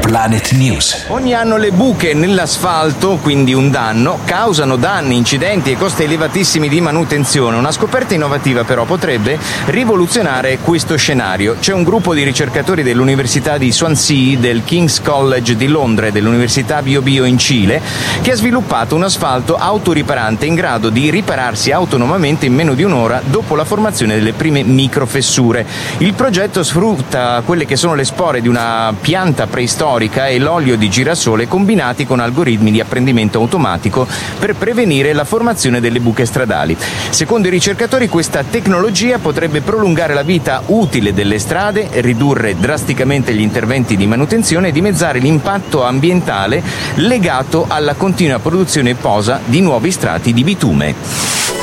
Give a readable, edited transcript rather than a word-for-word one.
Planet News. Ogni anno le buche nell'asfalto, quindi un danno, causano danni, incidenti e costi elevatissimi di manutenzione. Una scoperta innovativa però potrebbe rivoluzionare questo scenario. C'è un gruppo di ricercatori dell'Università di Swansea, del King's College di Londra e dell'Università Bio Bio in Cile che ha sviluppato un asfalto autoriparante in grado di ripararsi autonomamente in meno di un'ora dopo la formazione delle prime microfessure. Il progetto sfrutta quelle che sono le spore di una pianta preistorica e l'olio di girasole combinati con algoritmi di apprendimento automatico per prevenire la formazione delle buche stradali. Secondo i ricercatori questa tecnologia potrebbe prolungare la vita utile delle strade, ridurre drasticamente gli interventi di manutenzione e dimezzare l'impatto ambientale legato alla continua produzione e posa di nuovi strati di bitume.